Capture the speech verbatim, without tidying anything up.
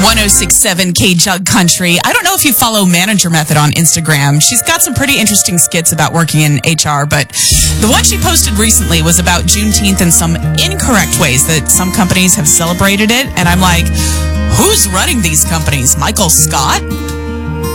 one oh six point seven K Jug Country. I don't know if you follow Manager Method on Instagram. She's got some pretty interesting skits about working in H R, but the one she posted recently was about Juneteenth and some incorrect ways that some companies have celebrated it. And I'm like, who's running these companies? Michael Scott?